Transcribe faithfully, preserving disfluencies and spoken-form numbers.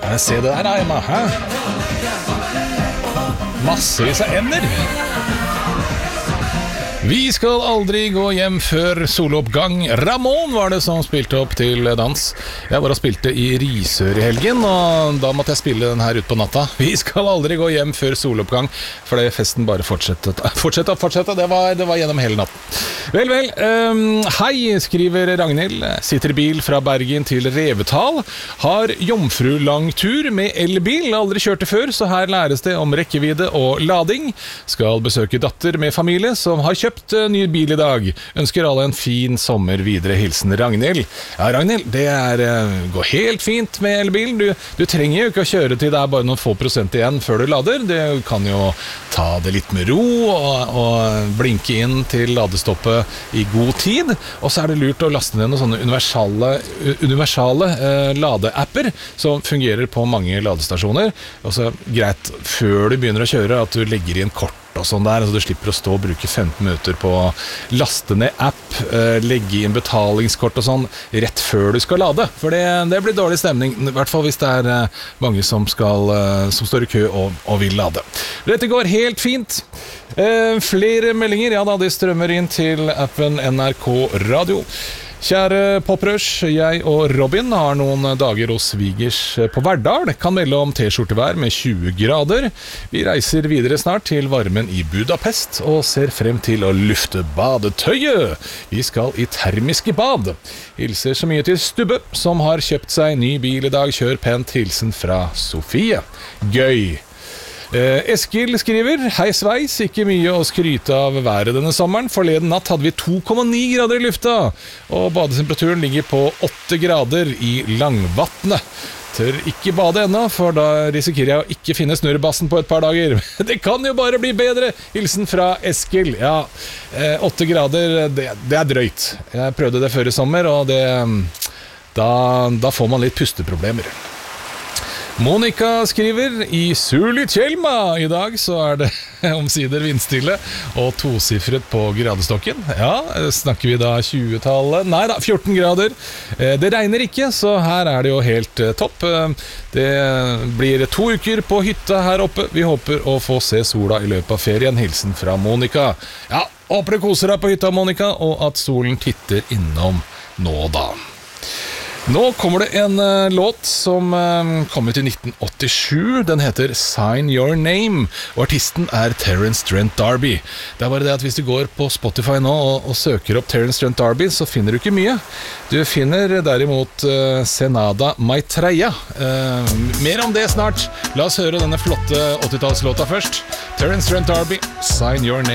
Se det der, Emma, hæ? Massevis av ender. Vi skal aldri gå hjem før soloppgang. Ramón var det som spilte opp til dans. Jeg var og spilte i Risør i helgen, og da måtte jeg spille den her ut på natta. Vi skal aldri gå hjem før soloppgang, fordi festen bare fortsettet. Fortsette og fortsette, det var, det var gjennom hele natten. Vel, vel. Um, hei, skriver Ragnhild. Sitter i bil fra Bergen til Revetal. Har jomfrulang tur med elbil. Aldri kjørte før, så her læres det om rekkevidde og lading. Skal besøke datter med familie som har kjøpt ny bil i dag. Ønsker alle en fin sommer videre. Hilsen Ragnhild. Ja, Ragnhild, det er, går helt fint med elbilen. Du, du trenger jo ikke å kjøre til det er bare noen få prosent igjen før du lader. Du kan jo ta det litt med ro og, og blinke inn til ladestoppet i god tid. Og så er det lurt å laste ned noen sånne universale, universale eh, ladeapper som fungerer på mange ladestasjoner. Også greit før du begynner å kjøre at du legger inn kort og sånn der, så du slipper å stå og bruke femten minutter på å laste ned app, eh, legge inn betalingskort og sånn rett før du skal lade, for det, det blir dårlig stemning, i hvert fall hvis det er eh, mange som, skal, eh, som står i kø og, og vil lade. Dette går helt fint. Eh, flere meldinger, ja da, de strømmer inn til appen N R K Radio. Kjære Poprush, jeg og Robin har noen dager hos svigers på Verdal. Kan melde om t-skjortevær med tjue grader. Vi reiser videre snart til varmen i Budapest og ser frem til å lufte badetøyet. Vi skal i termiske bad. Hilser så mye til Stubbe, som har kjøpt seg ny bil i dag. Kjør pent, hilsen fra Sofie. Gøy! Eh, Eskil skriver: Hei sveis, ikke mye å skryte av været denne sommeren. Forleden natt hadde vi to komma ni grader i lufta, og badetemperaturen ligger på åtte grader i Langvatnet. Tør ikke bade ennå, for da risikerer jeg å ikke finne snurrebassen på et par dager. Det kan jo bare bli bedre. Hilsen fra Eskil. Ja, eh, åtte grader, det, det er drøyt. Jeg prøvde det før i sommer, og det, da, da får man litt pusteproblemer. Monika skriver: I Sulitjelma i dag så er det omsider vindstille og tosifret på gradestokken. Ja, snakker vi da tjue-tallet? Nei da, fjorten grader. Det regner ikke, så her er det jo helt topp. Det blir to uker på hytta her oppe. Vi håper å få se sola i løpet av ferien. Hilsen fra Monika. Ja, håper du koser deg på hytta, Monika, og at solen titter innom nå da. Nå kommer det en uh, låt som uh, kom ut i nitten åttisju. Den heter Sign Your Name, og artisten er Terence Trent D'Arby. Det er bare det at hvis du går på Spotify nå og, og søker opp Terence Trent D'Arby, så finner du ikke mye. Du finner derimot uh, Senada Maitreya. Uh, mer om det snart. La oss høre denne flotte åttitallslåta først. Terence Trent D'Arby, Sign Your Name.